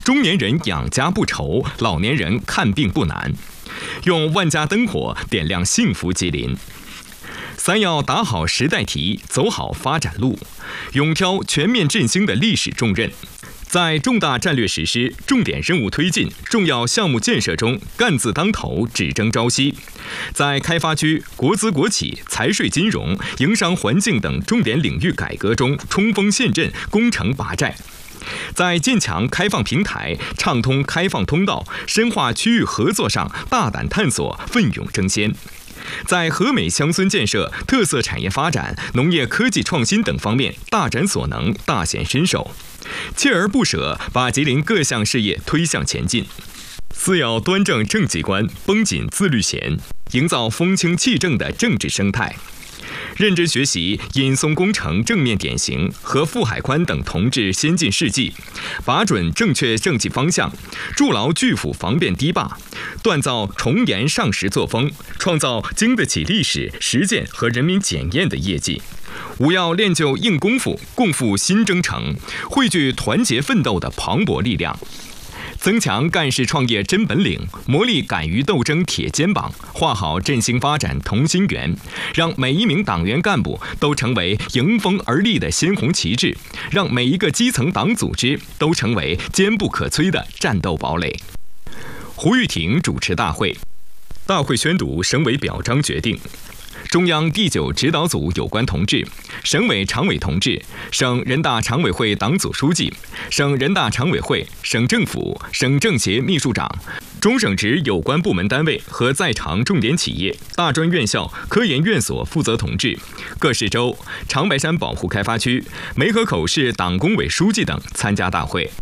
中年人养家不愁，老年人看病不难。用万家灯火点亮幸福吉林。三要打好时代题，走好发展路，勇挑全面振兴的历史重任。在重大战略实施、重点任务推进、重要项目建设中干字当头、只争朝夕，在开发区国资国企、财税金融、营商环境等重点领域改革中冲锋陷阵、攻城拔寨，在建强开放平台、畅通开放通道、深化区域合作上大胆探索、奋勇争先。在和美乡村建设、特色产业发展、农业科技创新等方面大展所能、大显身手，锲而不舍把吉林各项事业推向前进。四要端正政绩观，绷紧自律弦，营造风清气正的政治生态。认真学习尹松工程正面典型和傅海宽等同志先进事迹，把准正确政绩方向，筑牢巨府防变堤坝，锻造重严上实作风，创造经得起历史实践和人民检验的业绩。五要练就硬功夫，共赴新征程，汇聚团结奋斗的磅礴力量。增强干事创业真本领，磨砺敢于斗争铁肩膀，画好振兴发展同心圆，让每一名党员干部都成为迎风而立的鲜红旗帜，让每一个基层党组织都成为坚不可摧的战斗堡垒。胡玉婷主持大会，大会宣读省委表彰决定。中央第9指导组有关同志、省委常委同志、省人大常委会党组书记、省人大常委会、省政府、省政协秘书长、中省直有关部门单位和在场重点企业、大专院校、科研院所负责同志、各市州、长白山保护开发区、梅河口市党工委书记等参加大会。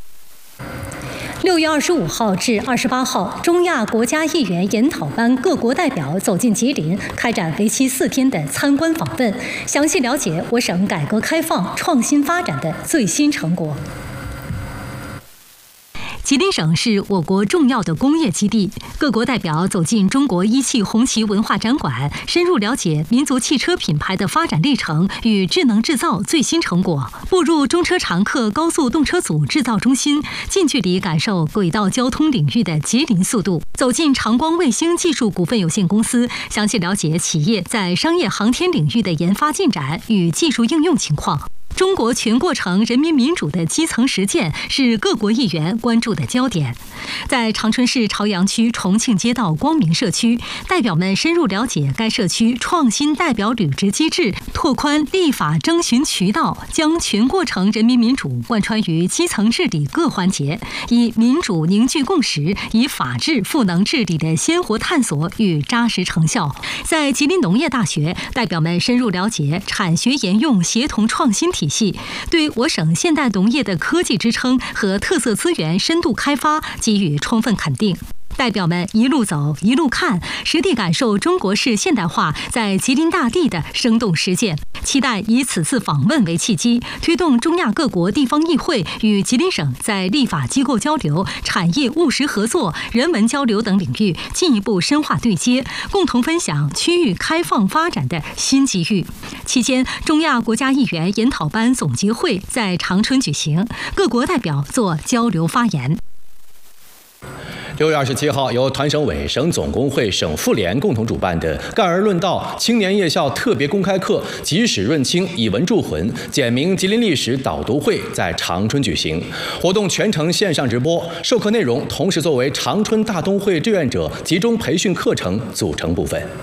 6月25号至28号，中亚国家议员研讨班各国代表走进吉林，开展为期4天的参观访问，详细了解我省改革开放、创新发展的最新成果。吉林省是我国重要的工业基地，各国代表走进中国一汽红旗文化展馆，深入了解民族汽车品牌的发展历程与智能制造最新成果，步入中车常客高速动车组制造中心，近距离感受轨道交通领域的吉林速度；走进长光卫星技术股份有限公司，详细了解企业在商业航天领域的研发进展与技术应用情况。中国全过程人民民主的基层实践是各国议员关注的焦点。在长春市朝阳区重庆街道光明社区，代表们深入了解该社区创新代表履职机制，拓宽立法征询渠道，将全过程人民民主贯穿于基层治理各环节，以民主凝聚共识，以法治赋能治理的鲜活探索与扎实成效。在吉林农业大学，代表们深入了解产学研用协同创新体系，对我省现代农业的科技支撑和特色资源深度开发给予充分肯定。代表们一路走一路看，实地感受中国式现代化在吉林大地的生动实践，期待以此次访问为契机，推动中亚各国地方议会与吉林省在立法机构交流、产业务实合作、人文交流等领域进一步深化对接，共同分享区域开放发展的新机遇。期间，中亚国家议员研讨班总结会在长春举行，各国代表做交流发言。 6月27号，由团省委、省总工会、省妇联共同主办的“干儿论道”青年夜校特别公开课“及时润清，以文铸魂，简明吉林历史”导读会在长春举行。活动全程线上直播，授课内容同时作为长春大东会志愿者集中培训课程组成部分。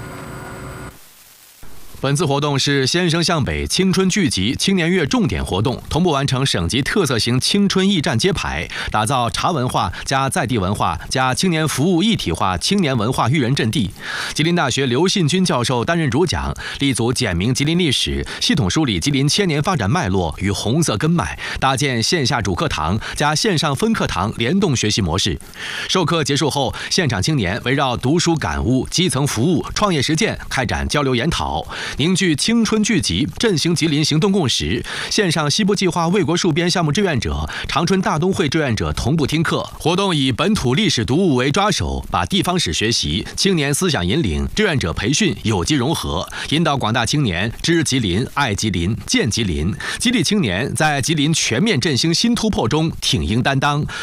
本次活动是先生向北青春聚集青年月重点活动，同步完成省级特色型青春驿站揭牌，打造茶文化加在地文化加青年服务一体化青年文化育人阵地。吉林大学刘信军教授担任主讲，力组简明吉林历史，系统梳理吉林千年发展脉络与红色根脉，搭建线下主课堂加线上分课堂联动学习模式。授课结束后，现场青年围绕读书感悟、基层服务、创业实践开展交流研讨，凝聚青春聚集、振兴吉林行动共识。线上西部计划卫国戍边项目志愿者、长春大东会志愿者同步听课。活动以本土历史读物为抓手，把地方史学习、青年思想引领、志愿者培训有机融合，引导广大青年知吉林、爱吉林、见吉林，激励青年在吉林全面振兴新突破中挺膺担当，